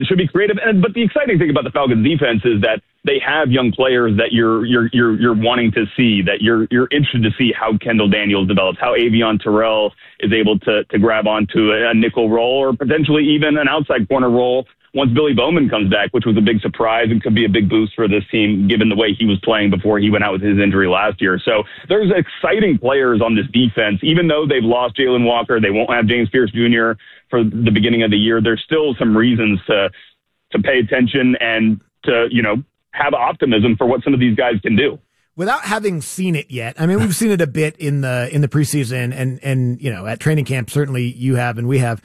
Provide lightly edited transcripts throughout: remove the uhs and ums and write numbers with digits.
should be creative. But the exciting thing about the Falcons defense is that they have young players that you're wanting to see, that you're interested to see how Kendall Daniels develops, how Avion Terrell is able to grab onto a nickel role or potentially even an outside corner role once Billy Bowman comes back, which was a big surprise and could be a big boost for this team given the way he was playing before he went out with his injury last year. So there's exciting players on this defense. Even though they've lost Jalen Walker, they won't have James Pierce Jr. for the beginning of the year. There's still some reasons to pay attention and to, have optimism for what some of these guys can do. Without having seen it yet, I mean, we've seen it a bit in the preseason and at training camp, certainly you have and we have.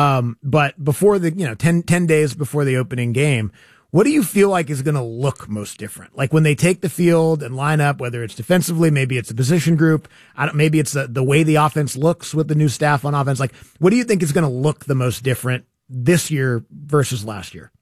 But before the, 10 days before the opening game, what do you feel like is going to look most different? Like when they take the field and line up, whether it's defensively, maybe it's a position group, maybe it's the way the offense looks with the new staff on offense. Like, what do you think is going to look the most different this year versus last year?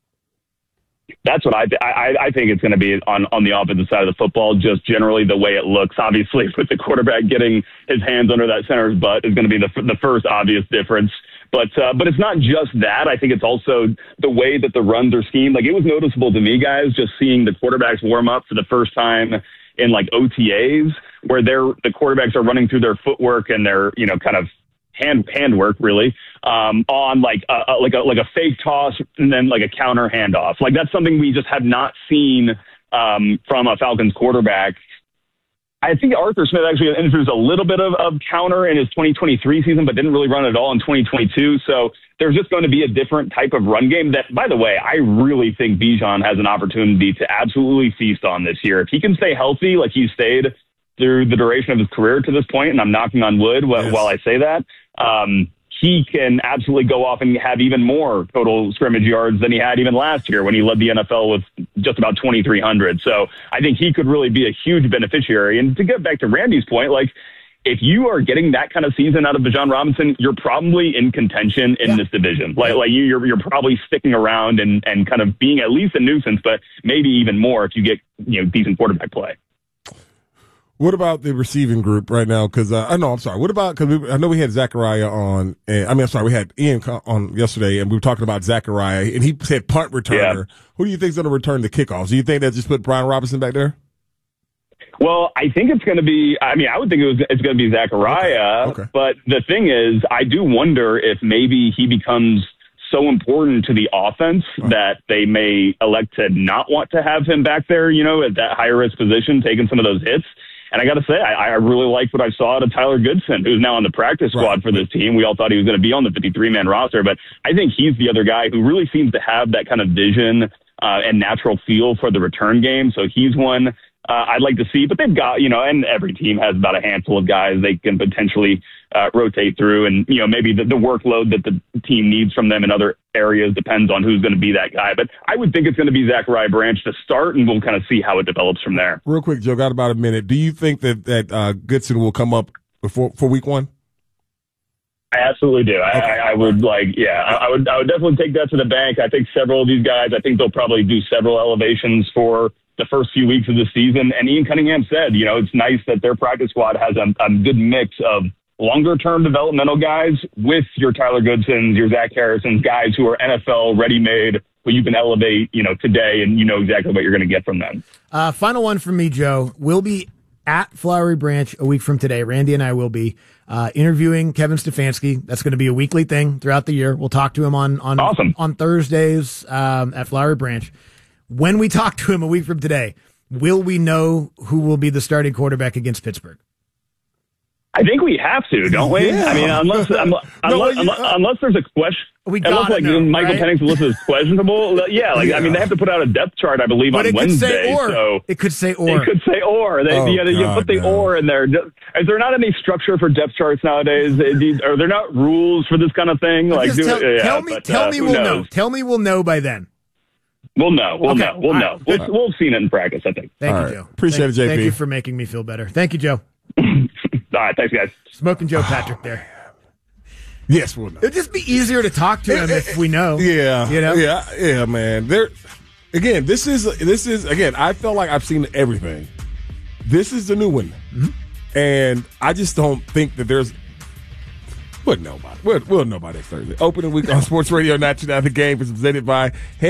That's what I think it's going to be on the offensive side of the football, just generally the way it looks. Obviously, with the quarterback getting his hands under that center's butt is going to be the first obvious difference. But it's not just that. I think it's also the way that the runs are schemed. Like, it was noticeable to me, guys, just seeing the quarterbacks warm up for the first time in like OTAs, where the quarterbacks are running through their footwork and their kind of handwork really on like a fake toss and then like a counter handoff. Like, that's something we just have not seen from a Falcons quarterback. I think Arthur Smith actually introduced a little bit of counter in his 2023 season, but didn't really run at all in 2022. So there's just going to be a different type of run game that, by the way, I really think Bijan has an opportunity to absolutely feast on this year. If he can stay healthy like he stayed through the duration of his career to this point, and I'm knocking on wood while I say that, he can absolutely go off and have even more total scrimmage yards than he had even last year when he led the NFL with just about 2,300. So I think he could really be a huge beneficiary. And to get back to Randy's point, like, if you are getting that kind of season out of Bijan Robinson, you're probably in contention in this division. Like you're probably sticking around and kind of being at least a nuisance, but maybe even more if you get decent quarterback play. What about the receiving group right now? Because What about, because I know we had Zachariah on, we had Ian on yesterday, and we were talking about Zachariah, and he said punt returner. Yeah. Who do you think is going to return the kickoffs? Do you think that just put Brian Robinson back there? Well, I think it's going to be, I would think it's going to be Zachariah. Okay. But the thing is, I do wonder if maybe he becomes so important to the offense that they may elect to not want to have him back there, at that higher risk position, taking some of those hits. And I got to say, I really liked what I saw out of Tyler Goodson, who's now on the practice squad for this team. We all thought he was going to be on the 53-man roster, but I think he's the other guy who really seems to have that kind of vision and natural feel for the return game. So he's one I'd like to see. But they've got, and every team has about a handful of guys they can potentially rotate through. And, maybe the workload that the team needs from them in other areas depends on who's going to be that guy. But I would think it's going to be Zachariah Branch to start, and we'll kind of see how it develops from there. Real quick, Joe, got about a minute. Do you think that Goodson will come up for week one? I absolutely do. Okay. I would I would definitely take that to the bank. I think several of these guys, I think they'll probably do several elevations for the first few weeks of the season. And Ian Cunningham said, it's nice that their practice squad has a good mix of longer-term developmental guys with your Tyler Goodsons, your Zach Harrisons, guys who are NFL ready-made, who you can elevate, today, and you know exactly what you're going to get from them. Final one from me, Joe. We'll be at Flowery Branch a week from today. Randy and I will be interviewing Kevin Stefanski. That's going to be a weekly thing throughout the year. We'll talk to him on Thursdays at Flowery Branch. When we talk to him a week from today, will we know who will be the starting quarterback against Pittsburgh? I think we have to, don't we? Yeah. Unless there's a question. Michael Penix listed as questionable. Yeah, they have to put out a depth chart, I believe, on Wednesday. It could say or. It could say or. You put the or in there. Is there not any structure for depth charts nowadays? Are there not rules for this kind of thing? Tell me we'll know. Tell me we'll know by then. We'll know. We'll know. We'll have seen it in practice, I think. Thank you, Joe. Appreciate it, JP. Thank you for making me feel better. Thank you, Joe. All right, thanks, guys. Smoking Joe Patrick there. Yes, we'll know. It'd just be easier to talk to him if we know. Yeah, yeah, man. This is I felt like I've seen everything. This is the new one, and I just don't think that there's. We'll know about it. We'll know about it Thursday. Opening week on Sports Radio 929. The Game is presented by